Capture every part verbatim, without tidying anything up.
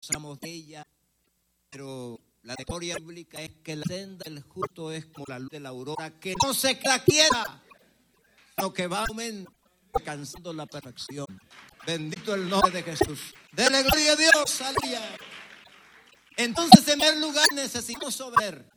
gozamos de ella, pero la historia bíblica es que la senda del justo es como la luz de la aurora, que no se queda quieta, sino que va aumentando, alcanzando la perfección. Bendito el nombre de Jesús. Dele gloria a Dios, aleluya. Entonces, en primer lugar, necesitamos saber.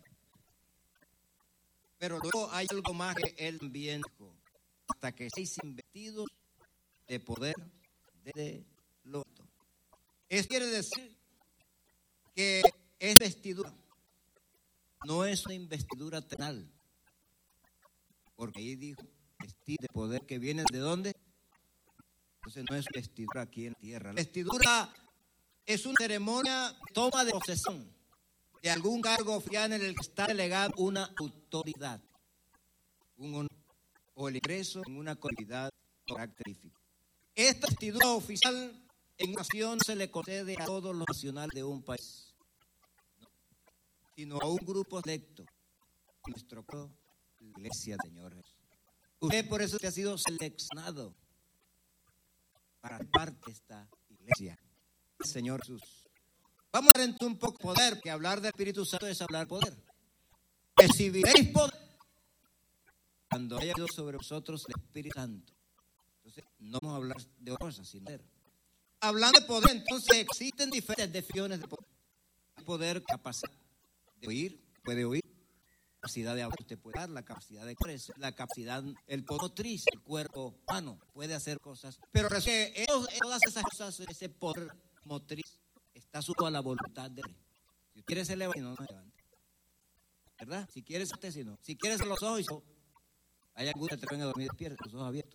Pero luego hay algo más que él también dijo. Hasta que seáis investidos de poder de lo alto. Eso quiere decir que esta investidura no es una investidura terrenal. Porque ahí dijo, vestir de poder que viene ¿de dónde? Entonces no es investidura aquí en tierra. La investidura es una ceremonia de toma de posesión de algún cargo oficial en el que está delegada una autoridad, un honor o el ingreso en una colectividad característica. Esta investidura oficial en una nación se le concede a todos los nacionales de un país, no, sino a un grupo selecto, nuestro pueblo, la iglesia del Señor Jesús. Usted por eso ha sido seleccionado para parte de esta iglesia, el Señor Jesús. Vamos a ver un poco poder, que hablar del Espíritu Santo es hablar poder. Recibiréis poder cuando haya ido sobre vosotros el Espíritu Santo. Entonces, no vamos a hablar de otra cosa, sino de poder. Hablando de poder, entonces existen diferentes definiciones de poder. Poder, capacidad de oír, puede oír. Capacidad de hablar, usted puede dar, la capacidad de crecer, la capacidad, el poder motriz, el cuerpo humano puede hacer cosas. Pero que todas esas cosas, ese poder motriz, está sujeto a la voluntad de Dios. Si quieres se levanta, no, no se levante. ¿Verdad? Si quieres, usted si no. Si quieres los ojos, y so, hay algunos que te vengan a dormir despiertos, los ojos abiertos.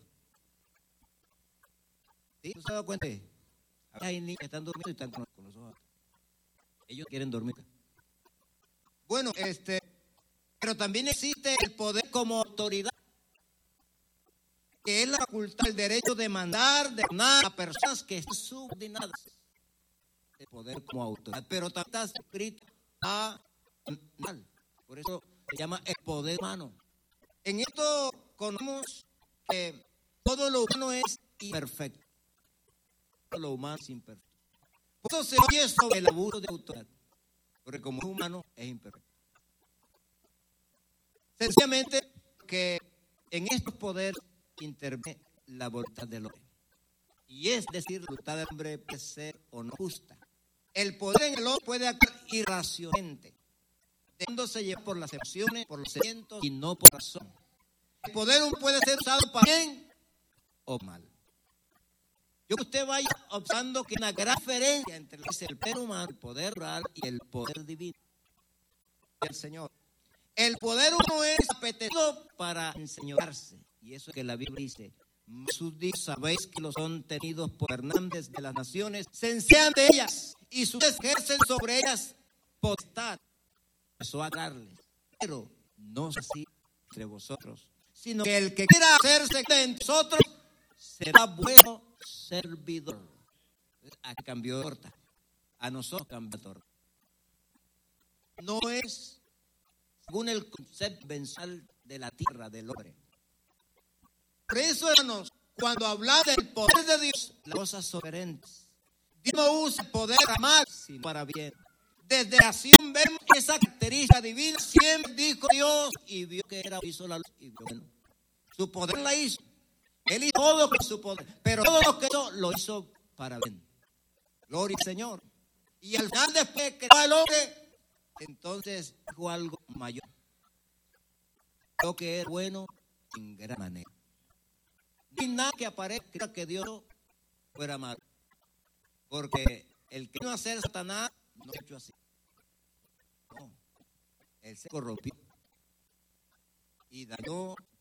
¿Sí? ¿No se ha dado cuenta? Hay niños que están durmiendo y están con, con los ojos abiertos. Ellos quieren dormir. Bueno, este, pero también existe el poder como autoridad, que es la facultad, el derecho de mandar, de ordenar a personas que están subordinadas. El poder como autoridad, pero también está escrito a mal. Por eso se llama el poder humano. En esto conocemos que todo lo humano es imperfecto. Todo lo humano es imperfecto. Por eso se oye sobre el abuso de autoridad, porque como es humano es imperfecto. Sencillamente que en estos poderes interviene la voluntad del hombre. Y es decir, la voluntad del hombre puede ser o no justa. El poder en el hombre puede actuar irracionalmente, dejándose llevar por las emociones, por los sentimientos y no por razón. El poder puede ser usado para bien o mal. Yo que usted vaya observando que hay una gran diferencia entre lo que es el poder humano, el poder real y el poder divino del Señor. El poder humano es apetecido para enseñarse, y eso es que la Biblia dice. Jesús dijo, sabéis que los son tenidos por gobernantes de las naciones, se enseñan de ellas y sus ejercen sobre ellas potestad. Eso a darles, pero no es así entre vosotros, sino que el que quiera hacerse de nosotros será vuestro servidor. Aquí cambió de torta, a nosotros cambió de torta. No es según el concepto vensal de la tierra del hombre. Por eso, hermanos, cuando hablamos del poder de Dios, las cosas son diferentes. Dios no usa el poder para mal, sino para bien. Desde la creación vemos esa característica divina. Siempre dijo Dios y vio que era, hizo la luz y vio bueno. Su poder la hizo. Él hizo todo con su poder, pero todo lo que hizo, lo hizo para bien. Gloria al Señor. Y al final, después que creó el hombre, entonces dijo algo mayor. Lo que es bueno en gran manera. No hay nada que aparezca que Dios fuera malo. Porque el que no hacer Satanás no lo ha hecho así. No. Él se corrompió y dañó